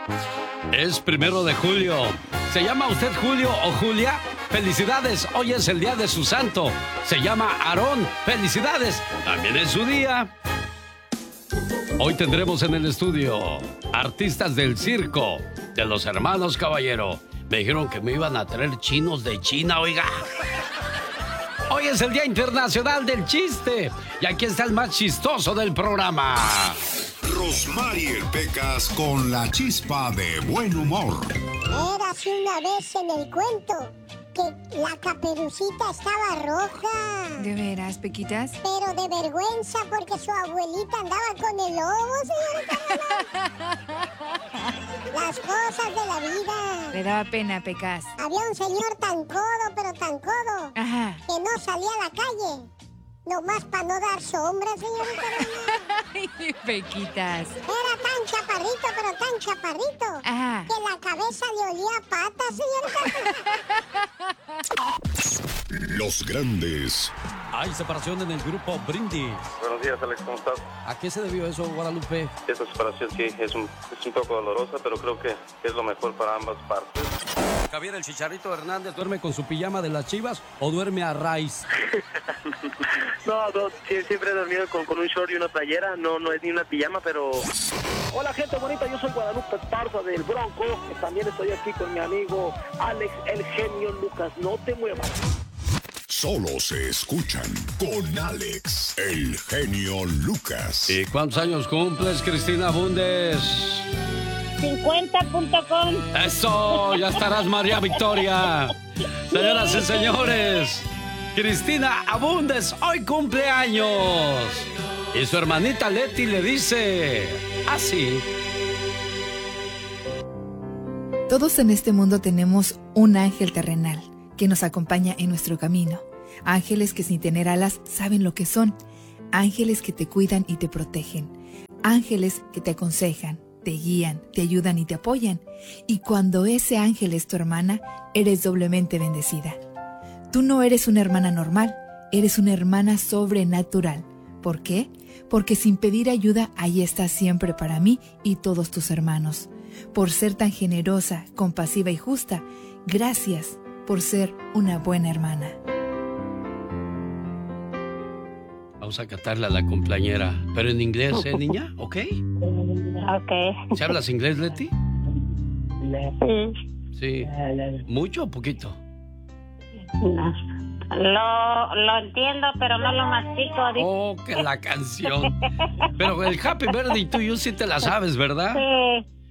Es 1 de julio. ¿Se llama usted Julio o Julia? ¡Felicidades! Hoy es el día de su santo. Se llama Aarón. ¡Felicidades! También es su día. Hoy tendremos en el estudio artistas del circo de los hermanos Caballero. Me dijeron que me iban a traer chinos de China, oiga. Hoy es el Día Internacional del Chiste. Y aquí está el más chistoso del programa. Rosmarie Pecas con la chispa de buen humor. Érase una vez en el cuento que la Caperucita estaba roja. ¿De veras, Pequitas? Pero de vergüenza porque su abuelita andaba con el lobo, señorita. Las cosas de la vida. Le daba pena, Pecas. Había un señor tan codo, pero tan codo, Ajá. que no salía a la calle. Nomás para no dar sombra, señorita. Ay, Pequitas. Era tan chaparrito, pero tan chaparrito, Ajá. que la cabeza le olía a patas, señorita. Los grandes Hay separación en el grupo Brindis. Buenos días, Alex, ¿cómo estás? ¿A qué se debió eso, Guadalupe? Esta separación sí es un poco dolorosa, pero creo que es lo mejor para ambas partes. Javier el Chicharito Hernández duerme con su pijama de las Chivas o duerme a raíz. No, siempre he dormido con un short y una playera, no es ni una pijama, pero... Hola gente bonita, yo soy Guadalupe Esparza del Bronco, también estoy aquí con mi amigo Alex, el genio Lucas, no te muevas. solo se escuchan con Alex, el genio Lucas. ¿Y cuántos años cumples, Cristina Bundes? 50.com. ¡Eso! Ya estarás, María Victoria. Señoras y señores, Cristina Abundes hoy cumple años. Y su hermanita Leti le dice así. Todos en este mundo tenemos un ángel terrenal que nos acompaña en nuestro camino. Ángeles que sin tener alas saben lo que son. Ángeles que te cuidan y te protegen. Ángeles que te aconsejan, te guían, te ayudan y te apoyan. Y cuando ese ángel es tu hermana, eres doblemente bendecida. Tú no eres una hermana normal, eres una hermana sobrenatural. ¿Por qué? Porque sin pedir ayuda, ahí estás siempre para mí y todos tus hermanos. Por ser tan generosa, compasiva y justa, gracias por ser una buena hermana. Vamos a cantarle a la cumpleañera, pero en inglés, niña? ¿Ok? Ok. ¿Se hablas inglés, Leti? Sí. Sí. ¿Mucho o poquito? No. Lo entiendo, pero no lo mastico. Oh, que la canción. Pero el Happy Birthday to you sí te la sabes, ¿verdad? Sí.